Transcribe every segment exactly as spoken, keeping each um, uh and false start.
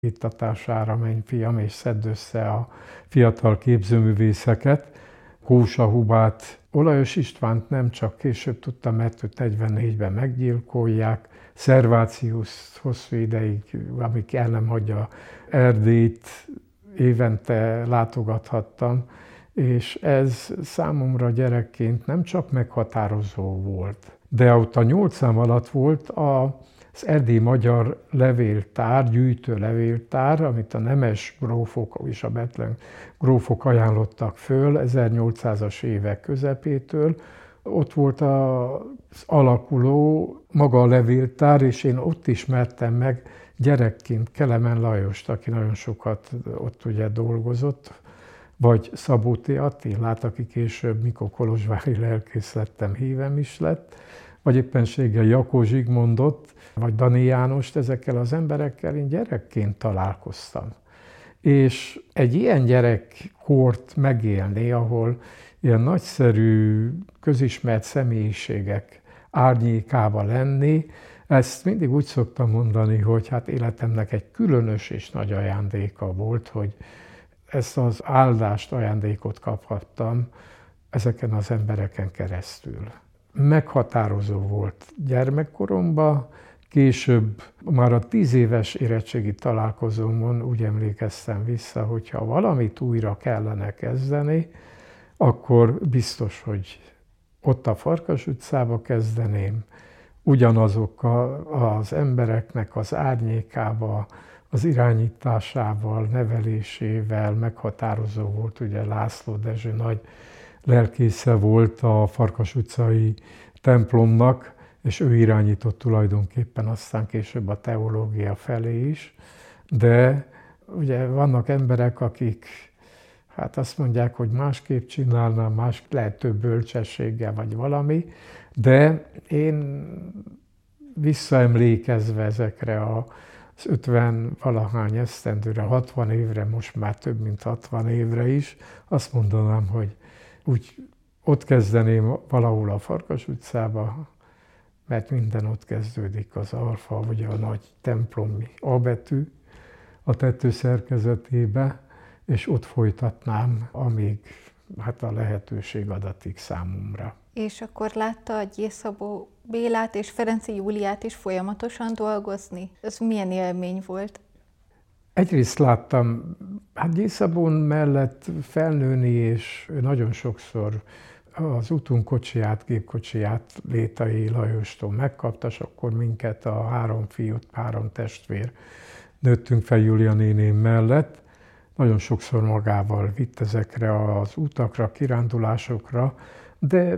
indítatására menj, fiam, és szedd össze a fiatal képzőművészeket. Kósa Hubát, Olajos Istvánt nem csak később tudtam, mert őt negyvennégyben meggyilkolják, Szerváciuszt hosszú ideig, amíg el nem hagyja Erdélyt, évente látogathattam, és ez számomra gyerekként nem csak meghatározó volt, de ott a nyolcam alatt volt az Erdélyi Magyar Levéltár, gyűjtő levéltár, amit a nemes grófok és a Bethlen grófok ajánlottak föl ezernyolcszázas évek közepétől. Ott volt az alakuló maga a levéltár, és én ott ismertem meg gyerekként Kelemen Lajost, aki nagyon sokat ott ugye dolgozott, vagy Szabó T. Attilát, aki később, mikor kolozsvári lelkész lettem, hívem is lett, vagy éppenséggel Jakó Zsigmondot, vagy Dani Jánost, ezekkel az emberekkel én gyerekként találkoztam. És egy ilyen gyerekkort megélni, ahol ilyen nagyszerű, közismert személyiségek árnyékába lenni, ezt mindig úgy szoktam mondani, hogy hát életemnek egy különös és nagy ajándéka volt, hogy ezt az áldást, ajándékot kaphattam ezeken az embereken keresztül. Meghatározó volt gyermekkoromban, később már a tíz éves érettségi találkozómon úgy emlékeztem vissza, hogy ha valamit újra kellene kezdeni, akkor biztos, hogy ott a Farkas utcába kezdeném, ugyanazok az embereknek az árnyékába, az irányításával, nevelésével meghatározó volt, ugye László Dezső nagy lelkésze volt a Farkas utcai templomnak, és ő irányított tulajdonképpen aztán később a teológia felé is. De ugye vannak emberek, akik hát azt mondják, hogy másképp csinálnám, más lehet több bölcsességgel vagy valami, de én visszaemlékezve ezekre a az ötven valahány esztendőre, hatvan évre, most már több mint hatvan évre is, azt mondanám, hogy úgy ott kezdeném valahol a Farkas utcába, mert minden ott kezdődik, az alfa, vagy a nagy templomi A betű a tető szerkezetébe, és ott folytatnám, amíg hát a lehetőség adatik számomra. És akkor látta a Gyészabó Bélát és Ferenczy Júliát is folyamatosan dolgozni? Ez milyen élmény volt? Egyrészt láttam, hát Gyészabón mellett felnőni, és ő nagyon sokszor az utunk kocsiját, gépkocsiját Létai Lajostól megkapta, és akkor minket, a három fiút, három testvér nőttünk fel Júlia néném mellett. Nagyon sokszor magával vitt ezekre az utakra, kirándulásokra, de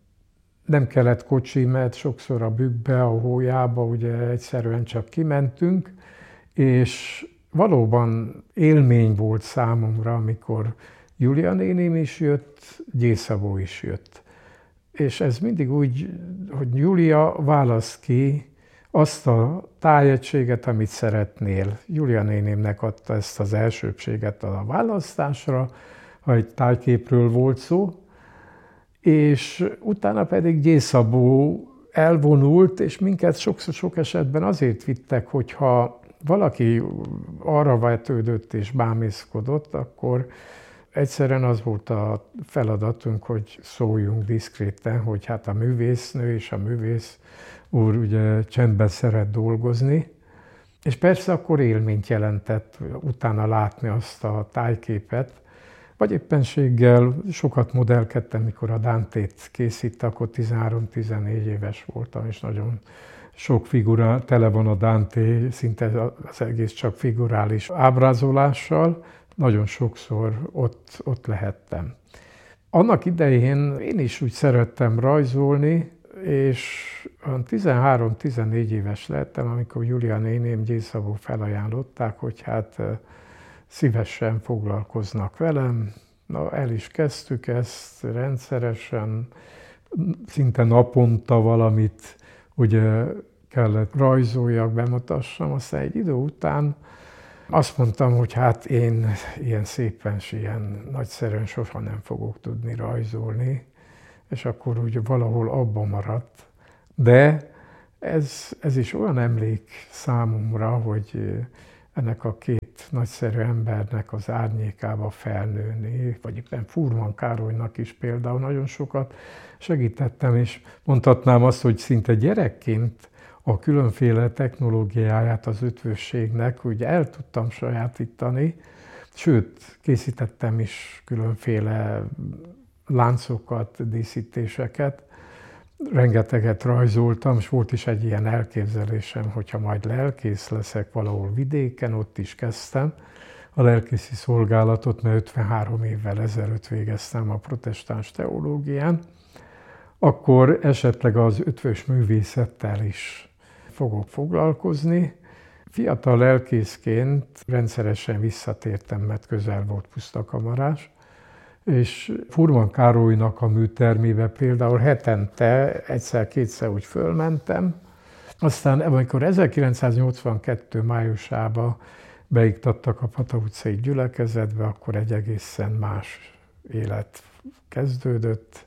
nem kellett kocsi, mert sokszor a bükkbe, a hólyába ugye egyszerűen csak kimentünk, és valóban élmény volt számomra, amikor Júlia néném is jött, Gyészabó is jött. És ez mindig úgy, hogy Júlia választ ki azt a tájegységet, amit szeretnél. Júlia nénémnek adta ezt az elsőbséget a választásra, ha egy tájképről volt szó, és utána pedig Gyészabó elvonult, és minket sokszor sok esetben azért vittek, hogyha valaki arra vetődött és bámészkodott, akkor egyszerűen az volt a feladatunk, hogy szóljunk diszkréten, hogy hát a művésznő és a művész úr ugye csendben szeret dolgozni, és persze akkor élményt jelentett utána látni azt a tájképet, vagy éppenséggel sokat modellkedtem, mikor a Dántét készítettem, akkor tizenhárom-tizennégy éves voltam, és nagyon sok figurál, tele van a Dante, szinte az egész csak figurális ábrázolással, nagyon sokszor ott, ott lehettem. Annak idején én is úgy szerettem rajzolni, és tizenhárom-tizennégy éves lettem, amikor Júlia néném, Gyészabó felajánlották, hogy hát szívesen foglalkoznak velem. Na, el is kezdtük ezt rendszeresen, szinte naponta valamit ugye kellett rajzoljak, bemutassam, aztán egy idő után azt mondtam, hogy hát én ilyen szépen, ilyen nagyszerűen soha nem fogok tudni rajzolni, és akkor úgy valahol abba maradt. De ez, ez is olyan emlék számomra, hogy ennek a két nagyszerű embernek az árnyékába felnőni, vagy éppen Fuhrmann Károlynak is például nagyon sokat segítettem, és mondhatnám azt, hogy szinte gyerekként a különféle technológiáját az ötvösségnek úgy el tudtam sajátítani, sőt, készítettem is különféle láncokat, díszítéseket, rengeteget rajzoltam, és volt is egy ilyen elképzelésem, hogyha majd lelkész leszek valahol vidéken, ott is kezdtem a lelkészi szolgálatot, mert ötvenhárom évvel ezelőtt végeztem a protestáns teológián, akkor esetleg az ötvös művészettel is fogok foglalkozni. Fiatal lelkészként rendszeresen visszatértem, mert közel volt Pusztakamarás, és Fuhrmann Károlynak a műtermébe például hetente egyszer-kétszer úgy fölmentem. Aztán amikor ezerkilencszáznyolcvankettő májusában beiktattak a Pata utcai gyülekezetbe, akkor egy egészen más élet kezdődött.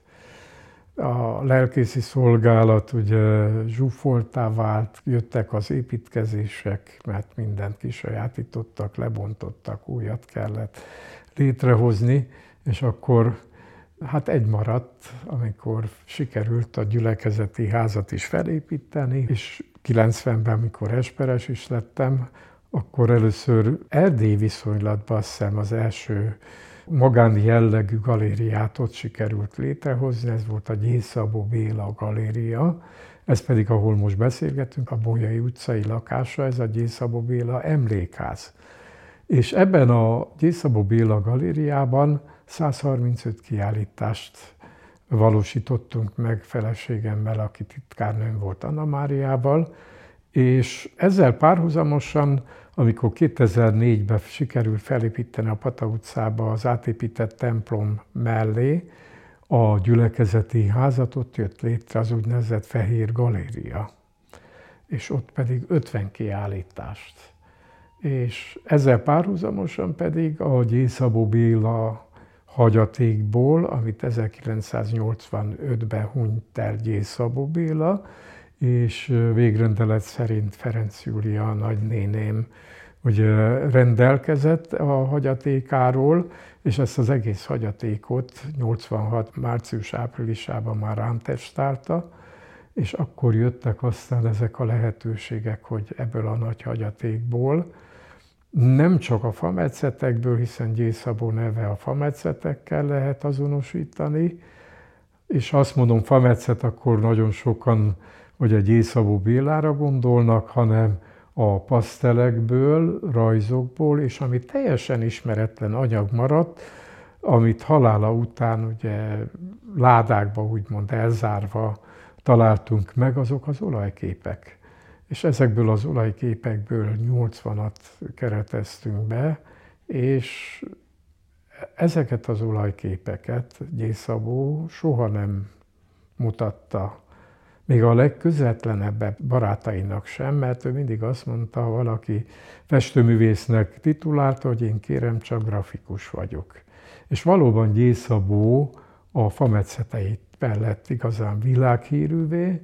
A lelkészi szolgálat ugye zsúfoltá vált, jöttek az építkezések, mert mindent kisajátítottak, lebontottak, újat kellett létrehozni, és akkor hát egy maradt, amikor sikerült a gyülekezeti házat is felépíteni, és kilencvenben, amikor esperes is lettem, akkor először erdélyi viszonylatban azt hiszem az első magáni jellegű galériát ott sikerült létrehozni, ez volt a Gyészabó Béla galéria, ez pedig, ahol most beszélgetünk, a Bolyai utcai lakása, ez a Gyészabó Béla emlékház. És ebben a Gyészabó Béla galériában száz harmincöt kiállítást valósítottunk meg feleségemmel, aki titkárnőm volt Anna Máriával, és ezzel párhuzamosan, amikor kétezer-négyben sikerült felépíteni a Pata utcába az átépített templom mellé a gyülekezeti házat, ott jött létre az úgynevezett Fehér Galéria, és ott pedig ötven kiállítást. És ezzel párhuzamosan pedig a Gyészabó Béla hagyatékból, amit ezerkilencszáznyolcvanötben hunyt el Gyészabó Béla, és végrendelet szerint Ferenc Júlia nagynéném ugye rendelkezett a hagyatékáról, és ezt az egész hagyatékot nyolcvanhat március-áprilisában már rám testálta, és akkor jöttek aztán ezek a lehetőségek, hogy ebből a nagy hagyatékból, nem csak a fametszetekből, hiszen Gyészabó neve a fametszetekkel lehet azonosítani, és ha azt mondom fametszet, akkor nagyon sokan ugye Gyészabó Bélára gondolnak, hanem a pasztelekből, rajzokból, és ami teljesen ismeretlen anyag maradt, amit halála után ugye ládákba úgymond elzárva találtunk meg, azok az olajképek. És ezekből az olajképekből nyolcvanat kereteztünk be, és ezeket az olajképeket Gyészabó soha nem mutatta, még a legközvetlenebb barátainak sem, mert ő mindig azt mondta, ha valaki festőművésznek titulálta, hogy én kérem, csak grafikus vagyok. És valóban Gyészabó a fametszeteiben lett igazán világhírűvé,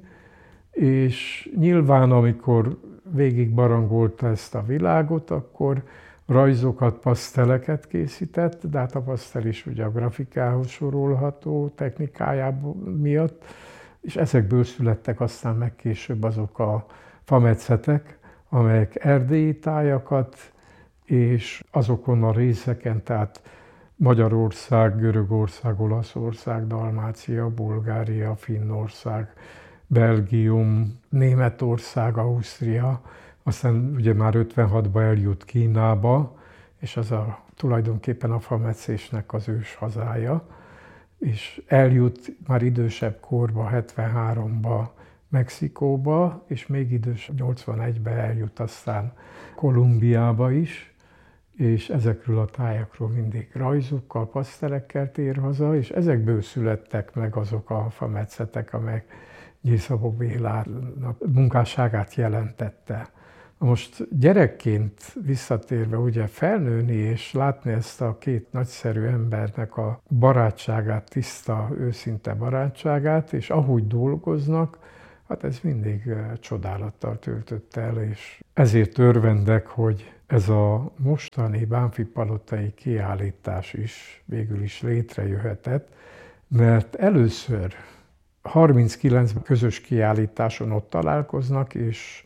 és nyilván, amikor végig barangolta ezt a világot, akkor rajzokat, paszteleket készített, de hát a pasztel is ugye a grafikához sorolható technikájából miatt, és ezekből születtek aztán meg később azok a fametszetek, amelyek erdélyi tájakat, és azokon a részeken, tehát Magyarország, Görögország, Olaszország, Dalmácia, Bulgária, Finnország, Belgium, Németország, Ausztria, aztán ugye már ötvenhatban eljut Kínába, és az a, tulajdonképpen a fametszésnek az ős hazája, és eljut már idősebb korba, hetvenháromba Mexikóba, és még idősebb, nyolcvanegyben eljut aztán Kolumbiába is, és ezekről a tájakról mindig rajzokkal, pasztelekkel tér haza, és ezekből születtek meg azok a fametszetek, amelyek Gyészabó Bélának munkásságát jelentette. Most gyerekként visszatérve, ugye felnőni és látni ezt a két nagyszerű embernek a barátságát, tiszta, őszinte barátságát, és ahogy dolgoznak, hát ez mindig csodálattal töltött el, és ezért örvendek, hogy ez a mostani Bánffy-palotai kiállítás is végül is létrejöhetett, mert először harminckilenc közös kiállításon ott találkoznak, és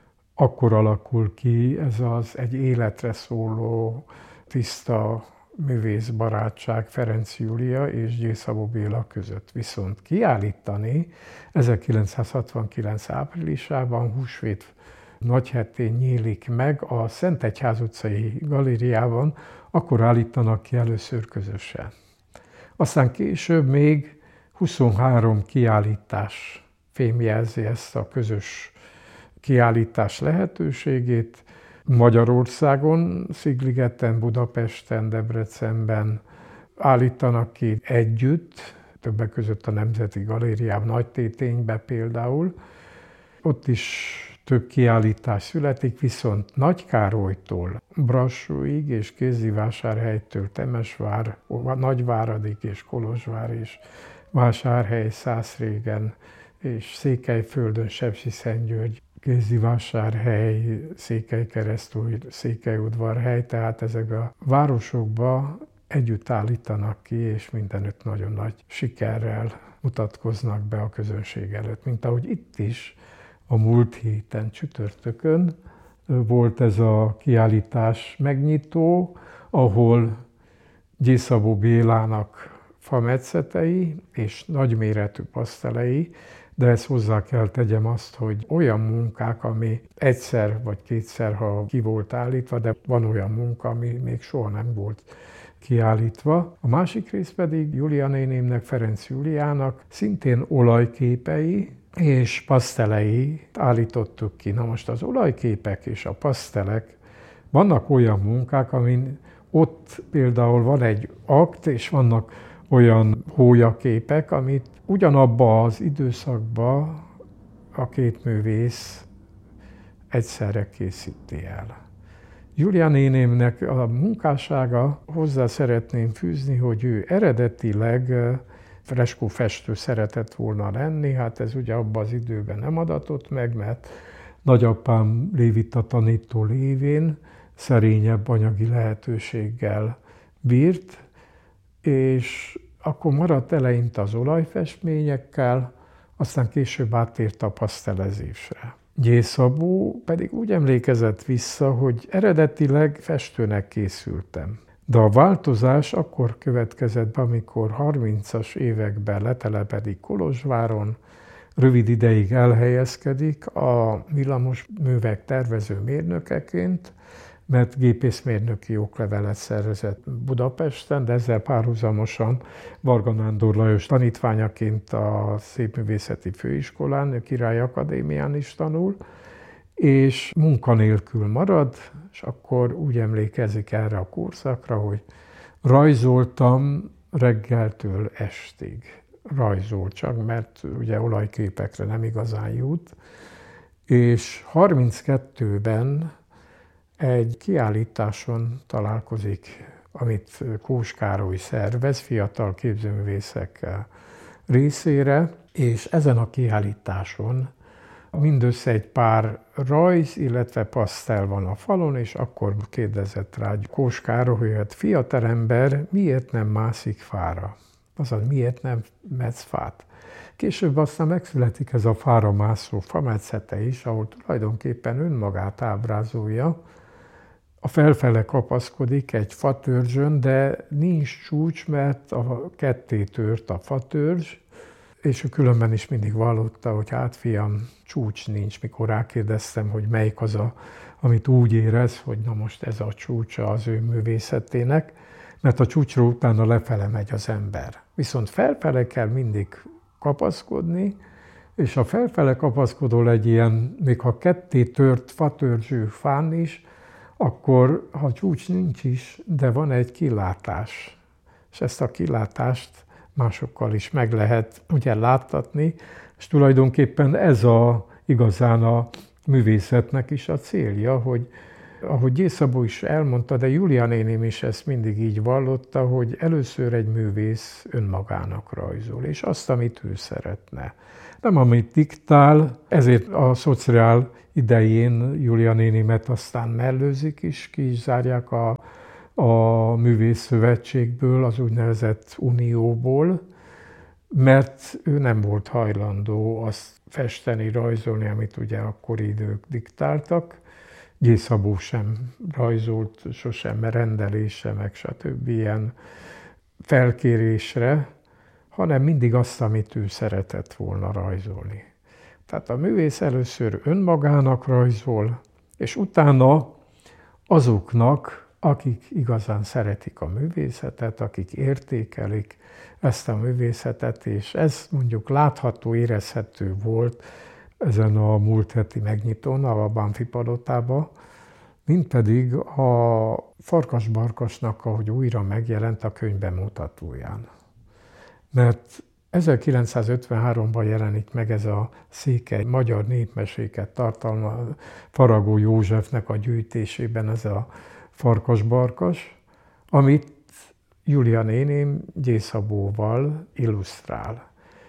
akkor alakul ki ez az egy életre szóló, tiszta művészbarátság Ferenc Júlia és G. Szabó Béla között. Viszont kiállítani ezerkilencszázhatvankilenc áprilisában, húsvét nagyhetén nyílik meg a Szentegyház utcai galériában, akkor állítanak ki először közösen. Aztán később még huszonhárom kiállítás fémjelzi ezt a közös kiállítás lehetőségét. Magyarországon, Szigligeten, Budapesten, Debrecenben állítanak ki együtt, többek között a Nemzeti Galériában, Nagytétényben például. Ott is több kiállítás születik, viszont Nagykárolytól Brassóig és Kézdivásárhelytől Temesvár, Nagyváradig és Kolozsvár és Vásárhely, Szászrégen és Székelyföldön, Sepsiszentgyörgy, Kézdivásárhely, Székelykeresztúj, Székelyudvarhely, tehát ezek a városokba együtt állítanak ki, és mindenütt nagyon nagy sikerrel mutatkoznak be a közönség előtt. Mint ahogy itt is a múlt héten csütörtökön volt ez a kiállítás megnyitó, ahol G. Szabó Bélának fametszetei és nagyméretű pasztelei, de ezt hozzá kell tegyem azt, hogy olyan munkák, ami egyszer vagy kétszer, ha ki volt állítva, de van olyan munka, ami még soha nem volt kiállítva. A másik rész pedig Júlia nénémnek, Ferenc Júliának szintén olajképei és pasztelei állítottuk ki. Na most az olajképek és a pasztelek, vannak olyan munkák, amin ott például van egy akt, és vannak olyan hólyaképek, amit ugyanabba az időszakban a két művész egyszerre készíti el. Júlia nénémnek a munkássága, hozzá szeretném fűzni, hogy ő eredetileg freskófestő szeretett volna lenni, hát ez ugye abban az időben nem adatott meg, mert nagyapám Lévita tanító lévén szerényebb anyagi lehetőséggel bírt, és akkor maradt eleinte az olajfestményekkel, aztán később áttért a pasztelezésre. G. Szabó pedig úgy emlékezett vissza, hogy eredetileg festőnek készültem. De a változás akkor következett be, amikor harmincas években letelepedik Kolozsváron, rövid ideig elhelyezkedik a villamosművek tervező mérnökeként, mert gépészmérnöki oklevelet szerzett Budapesten, de ezzel párhuzamosan Varga Nándor Lajos tanítványaként a Szépművészeti Főiskolán, a Királyi Akadémián is tanul, és munkanélkül marad, és akkor úgy emlékezik erre a korszakra, hogy rajzoltam reggeltől estig. Rajzol csak, mert ugye olajképekre nem igazán jut, és harminckettőben egy kiállításon találkozik, amit Kós Károly szervez fiatal képzőművészek részére, és ezen a kiállításon mindössze egy pár rajz, illetve pasztel van a falon, és akkor kérdezett rá Kós Károly, hogy hát fiatalember miért nem mászik fára? Azaz, miért nem metsz fát? Később aztán megszületik ez a fára mászó fametszete is, ahol tulajdonképpen önmagát ábrázolja. A felfele kapaszkodik egy fatörzsön, de nincs csúcs, mert a ketté tört a fatörzs, és ő különben is mindig vallotta, hogy hát fiam, csúcs nincs, mikor rákérdeztem, hogy melyik az, a, amit úgy érez, hogy na most ez a csúcsa az ő művészetének, mert a csúcsról utána lefele megy az ember. Viszont felfele kell mindig kapaszkodni, és a felfele kapaszkodol egy ilyen, még ha ketté tört fatörzsű fán is, akkor ha csúcs nincs is, de van egy kilátás. És ezt a kilátást másokkal is meg lehet ugye láttatni, és tulajdonképpen ez a, igazán a művészetnek is a célja, hogy ahogy G. Szabó is elmondta, de Júlia néném is ezt mindig így vallotta, hogy először egy művész önmagának rajzol, és azt, amit ő szeretne. nem amit diktál, ezért a szociál idején Julia nénimet aztán mellőzik is, ki is zárják a, a művészszövetségből, az úgynevezett unióból, mert ő nem volt hajlandó azt festeni, rajzolni, amit ugye akkori idők diktáltak. Gyész Szabó sem rajzolt sosem rendelésre, meg stb. Ilyen felkérésre, hanem mindig azt, amit ő szeretett volna rajzolni. Tehát a művész először önmagának rajzol, és utána azoknak, akik igazán szeretik a művészetet, akik értékelik ezt a művészetet, és ez mondjuk látható, érezhető volt ezen a múlt heti megnyitón, a Banfi palotában, mint pedig a Farkas-Barkasnak, ahogy újra megjelent a könyv bemutatóján. Mert ezerkilencszázötvenháromban jelenik meg ez a székely magyar népmeséket tartalmazó Faragó Józsefnek a gyűjtésében ez a Farkas-Barkas, amit Julia néném Gyész Szabóval illusztrál.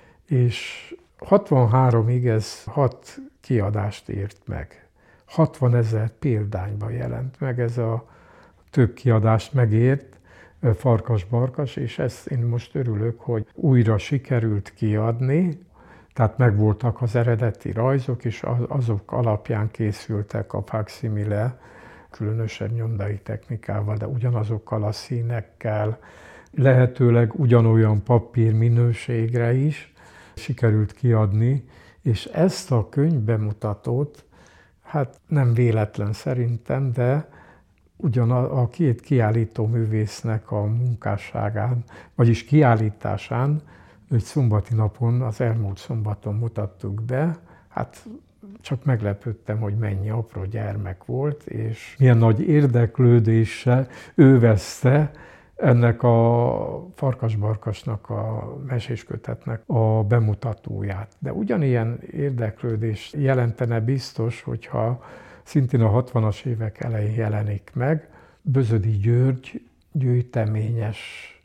És hatvanháromig ez hat kiadást ért meg. hatvanezer példányban jelent meg ez a több kiadást megért Farkas-Barkas, és ezt én most örülök, hogy újra sikerült kiadni, tehát megvoltak az eredeti rajzok, és azok alapján készültek a facsimile, különösebb nyomdai technikával, de ugyanazokkal a színekkel, lehetőleg ugyanolyan papír minőségre is sikerült kiadni, és ezt a könyvbemutatót, hát nem véletlen szerintem, de ugyan a, a két kiállító művésznek a munkásságán, vagyis kiállításán, egy szombati napon, az elmúlt szombaton mutattuk be, hát csak meglepődtem, hogy mennyi apró gyermek volt, és milyen nagy érdeklődéssel övezte ennek a Farkas-Barkasnak, a meséskötetnek a bemutatóját. De ugyanilyen érdeklődés jelentene biztos, hogyha szintén a hatvanas évek elején jelenik meg Bözödi György gyűjteményes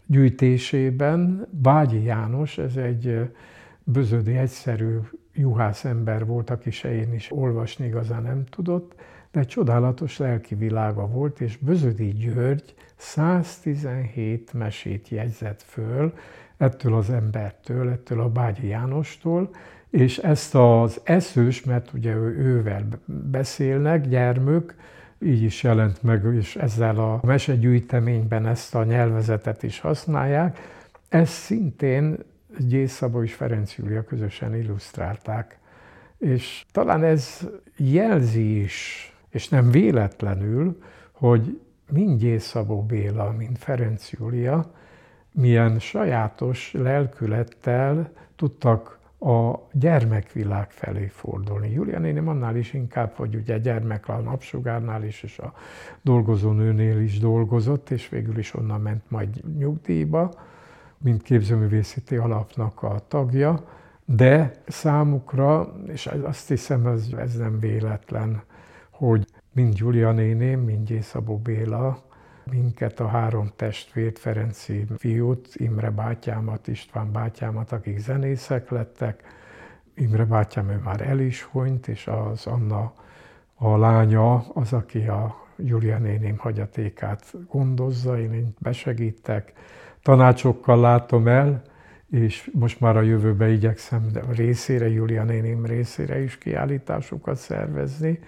gyűjtésében. Bágyi János, ez egy bözödi egyszerű juhász ember volt, aki se én is olvasni igazán nem tudott, de egy csodálatos lelki világa volt, és Bözödi György száztizenhét mesét jegyzett föl ettől az embertől, ettől a Bágyi Jánostól, és ezt az eszős, mert ugye ő, ővel beszélnek, gyermök, így is jelent meg, és ezzel a mesegyűjteményben ezt a nyelvezetet is használják. Ezt szintén Gyész Szabó és Ferenc Júlia közösen illusztrálták. És talán ez jelzi is, és nem véletlenül, hogy mind Gyész Szabó Béla, mind Ferenc Júlia milyen sajátos lelkülettel tudtak a gyermekvilág felé fordulni. Julia néném annál is inkább, hogy ugye gyermek a Napsugárnál is, és a dolgozónőnél is dolgozott, és végül is onnan ment majd nyugdíjba, mint képzőművészeti alapnak a tagja, de számukra, és azt hiszem, ez, ez nem véletlen, hogy mind Julia néném, mind Gyész Szabó Béla, minket a három testvért, Ferenci fiút, Imre bátyámat, István bátyámat, akik zenészek lettek. Imre bátyám, ő már el is hunyt, és az Anna, a lánya, az, aki a Julia néném hagyatékát gondozza, én besegítek. Tanácsokkal látom el, és most már a jövőben igyekszem a részére, Julia néném részére is kiállításokat szervezni,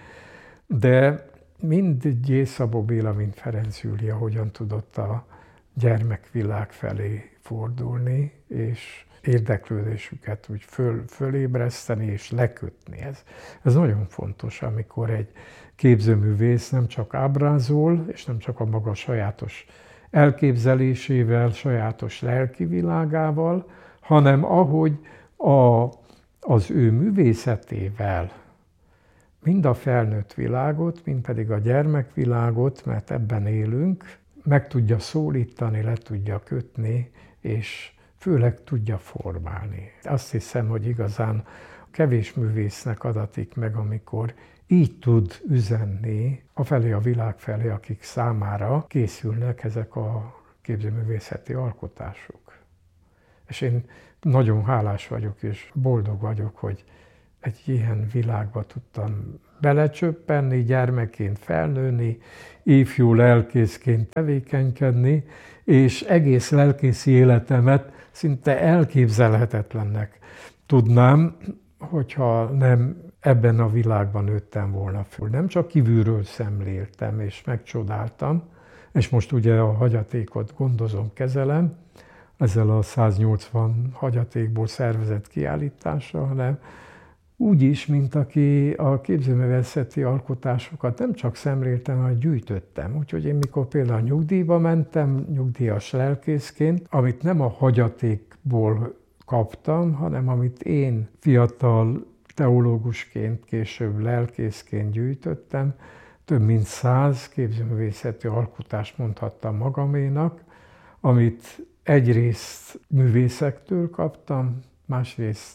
de mind Gyész Szabó Béla, mind Ferenc Júlia hogyan tudott a gyermekvilág felé fordulni, és érdeklődésüket úgy föl, fölébreszteni és lekötni. Ez, ez nagyon fontos, amikor egy képzőművész nem csak ábrázol, és nem csak a maga sajátos elképzelésével, sajátos lelki világával, hanem ahogy a, az ő művészetével mind a felnőtt világot, mind pedig a gyermekvilágot, mert ebben élünk, meg tudja szólítani, le tudja kötni, és főleg tudja formálni. Azt hiszem, hogy igazán kevés művésznek adatik meg, amikor így tud üzenni afelé a világ felé, akik számára készülnek ezek a képzőművészeti alkotások. És én nagyon hálás vagyok, és boldog vagyok, hogy egy ilyen világba tudtam belecsöppenni, gyermekként felnőni, ifjú lelkészként tevékenykedni, és egész lelkészi életemet szinte elképzelhetetlennek tudnám, hogyha nem ebben a világban nőttem volna föl. Nem csak kívülről szemléltem és megcsodáltam, és most ugye a hagyatékot gondozom, kezelem, ezzel a száznyolcvan hagyatékból szervezett kiállítással, hanem úgy is, mint aki a képzőművészeti alkotásokat nem csak szemléltem, hanem gyűjtöttem. Úgyhogy én mikor például nyugdíjba mentem, nyugdíjas lelkészként, amit nem a hagyatékból kaptam, hanem amit én fiatal teológusként, később lelkészként gyűjtöttem, több mint száz képzőművészeti alkotást mondhattam magaménak, amit egyrészt művészektől kaptam, másrészt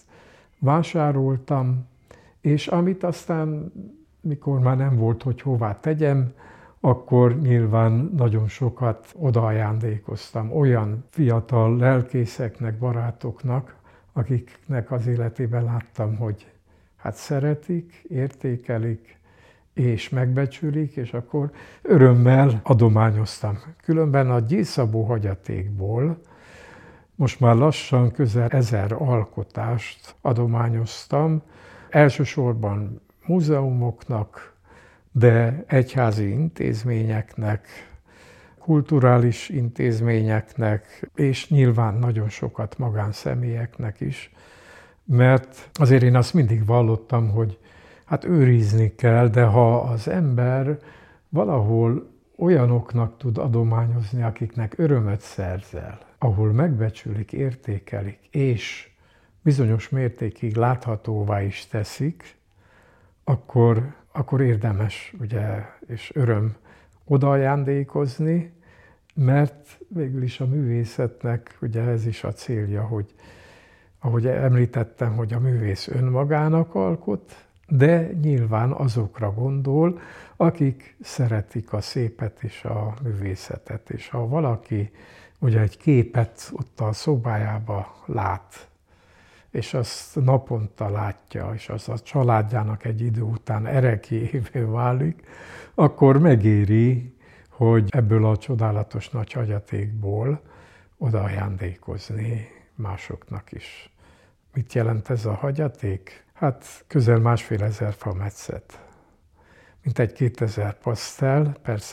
vásároltam, és amit aztán, mikor már nem volt, hogy hová tegyem, akkor nyilván nagyon sokat odaajándékoztam olyan fiatal lelkészeknek, barátoknak, akiknek az életében láttam, hogy hát szeretik, értékelik, és megbecsülik, és akkor örömmel adományoztam. Különben a Gyészabó hagyatékból most már lassan közel ezer alkotást adományoztam, elsősorban múzeumoknak, de egyházi intézményeknek, kulturális intézményeknek, és nyilván nagyon sokat magánszemélyeknek is, mert azért én azt mindig vallottam, hogy hát őrizni kell, de ha az ember valahol olyanoknak tud adományozni, akiknek örömöt szerzel, ahol megbecsülik, értékelik, és bizonyos mértékig láthatóvá is teszik, akkor, akkor érdemes ugye, és öröm odaajándékozni, mert végül is a művészetnek ugye ez is a célja, hogy ahogy említettem, hogy a művész önmagának alkot, de nyilván azokra gondol, akik szeretik a szépet és a művészetet. És ha valaki ugye egy képet ott a szobájába lát, és azt naponta látja, és az a családjának egy idő után erekévé válik, akkor megéri, hogy ebből a csodálatos nagy hagyatékból odaajándékozni másoknak is. Mit jelent ez a hagyaték? Hát közel másfél ezer fametszet. Mintegy kétezer pasztel, persze